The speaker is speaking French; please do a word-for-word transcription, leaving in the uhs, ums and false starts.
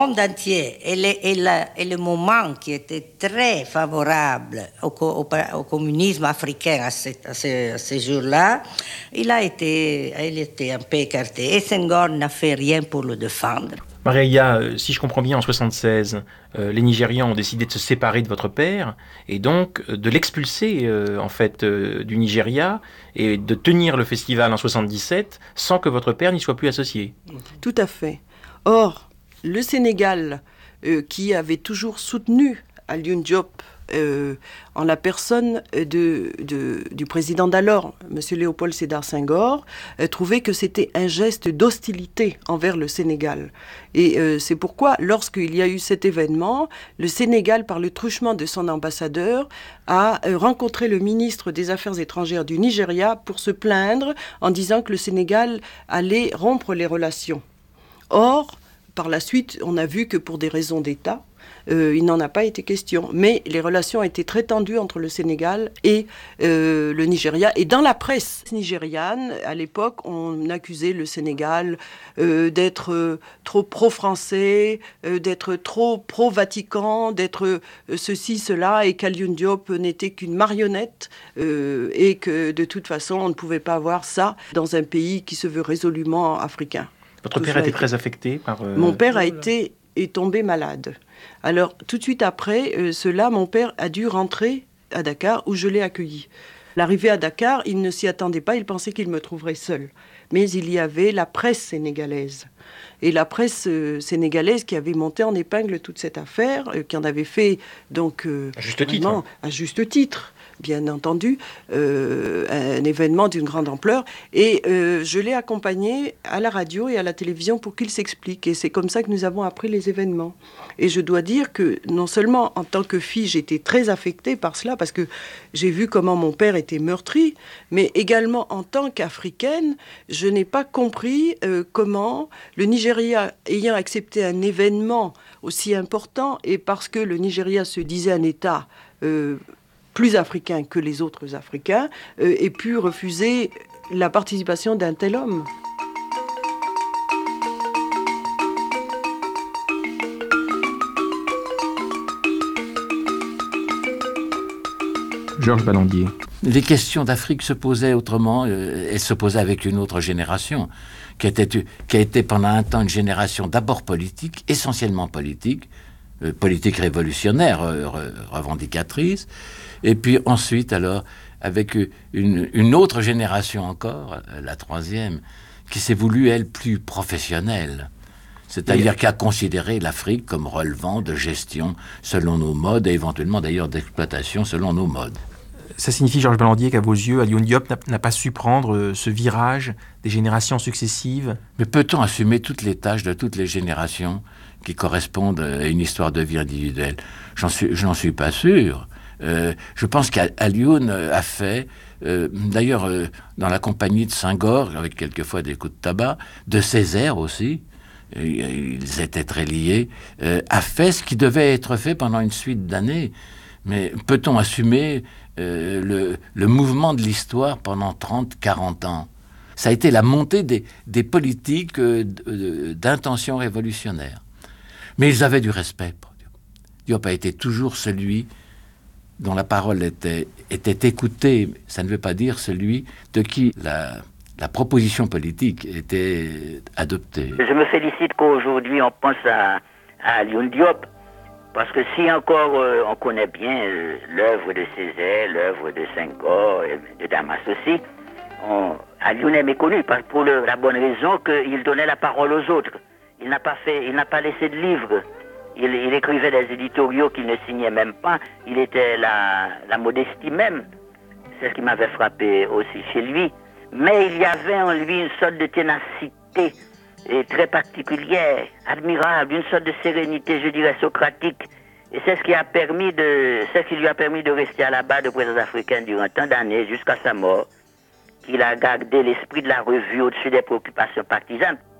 monde entier. Et le, et, la, et le moment qui était très favorable au, au, au communisme africain à ce, à ce, à ce jour-là, il a été, il était un peu écarté. Et Senghor n'a fait rien pour le défendre. Maria, si je comprends bien, en soixante-seize, euh, les Nigérians ont décidé de se séparer de votre père et donc de l'expulser euh, en fait euh, du Nigeria et de tenir le festival en soixante-dix-sept sans que votre père n'y soit plus associé. Tout à fait. Or, le Sénégal, euh, qui avait toujours soutenu Alioune Diop euh, en la personne de, de, du président d'alors, M. Léopold Sédar Senghor, euh, trouvait que c'était un geste d'hostilité envers le Sénégal. Et euh, c'est pourquoi, lorsqu'il y a eu cet événement, le Sénégal, par le truchement de son ambassadeur, a euh, rencontré le ministre des Affaires étrangères du Nigeria pour se plaindre en disant que le Sénégal allait rompre les relations. Or, par la suite, on a vu que pour des raisons d'État, euh, il n'en a pas été question. Mais les relations étaient très tendues entre le Sénégal et euh, le Nigeria. Et dans la presse nigériane, à l'époque, on accusait le Sénégal euh, d'être euh, trop pro-français, euh, d'être trop pro-Vatican, d'être euh, ceci, cela, et qu'Alioune Diop n'était qu'une marionnette euh, et que de toute façon, on ne pouvait pas avoir ça dans un pays qui se veut résolument africain. Votre Tout père était été... très affecté par... Euh... Mon père a été est tombé malade. Alors, tout de suite après euh, cela, mon père a dû rentrer à Dakar, où je l'ai accueilli. L'arrivée à Dakar, il ne s'y attendait pas, il pensait qu'il me trouverait seul. Mais il y avait la presse sénégalaise. Et la presse euh, sénégalaise qui avait monté en épingle toute cette affaire, euh, qui en avait fait, donc... Euh, à juste vraiment, titre. À juste titre. Bien entendu, euh, un événement d'une grande ampleur. Et euh, je l'ai accompagné à la radio et à la télévision pour qu'il s'explique. Et c'est comme ça que nous avons appris les événements. Et je dois dire que non seulement en tant que fille, j'étais très affectée par cela, parce que j'ai vu comment mon père était meurtri, mais également en tant qu'Africaine, je n'ai pas compris euh, comment le Nigeria, ayant accepté un événement aussi important, et parce que le Nigeria se disait un État... Euh, plus africain que les autres Africains, euh, ait pu refuser la participation d'un tel homme. Georges Ballandier. Les questions d'Afrique se posaient autrement, euh, elles se posaient avec une autre génération, qui, était, qui a été pendant un temps une génération d'abord politique, essentiellement politique, euh, politique révolutionnaire, euh, revendicatrice, et puis ensuite, alors, avec une, une autre génération encore, la troisième, qui s'est voulue, elle, plus professionnelle. C'est-à-dire et... qui a considéré l'Afrique comme relevant de gestion selon nos modes, et éventuellement d'ailleurs d'exploitation selon nos modes. Ça signifie, Georges Ballandier, qu'à vos yeux, Alioune Diop n'a, n'a pas su prendre ce virage des générations successives? Mais peut-on assumer toutes les tâches de toutes les générations qui correspondent à une histoire de vie individuelle? J'en suis, je n'en suis pas sûr. Euh, je pense qu'Alioune a fait, euh, d'ailleurs euh, dans la compagnie de Senghor, avec quelquefois des coups de tabac, de Césaire aussi, euh, ils étaient très liés, euh, a fait ce qui devait être fait pendant une suite d'années. Mais peut-on assumer euh, le, le mouvement de l'histoire pendant trente, quarante ans? Ça a été la montée des, des politiques euh, d'intention révolutionnaire. Mais ils avaient du respect pour Diop. Diop a été toujours celui dont la parole était, était écoutée, ça ne veut pas dire celui de qui la, la proposition politique était adoptée. Je me félicite qu'aujourd'hui on pense à, à Alioune Diop, parce que si encore euh, on connaît bien euh, l'œuvre de Césaire, l'œuvre de Senghor, de Damas aussi, on, Alioune est méconnu pour le, la bonne raison qu'il donnait la parole aux autres. Il n'a pas fait, il n'a pas laissé de livres. Il, il écrivait des éditoriaux qu'il ne signait même pas. Il était la, la modestie même. C'est ce qui m'avait frappé aussi chez lui. Mais il y avait en lui une sorte de ténacité et très particulière, admirable, une sorte de sérénité, je dirais, socratique. Et c'est ce qui a permis de, c'est ce qui lui a permis de rester à la barre de président africain durant tant d'années, jusqu'à sa mort, qu'il a gardé l'esprit de la revue au-dessus des préoccupations partisanes.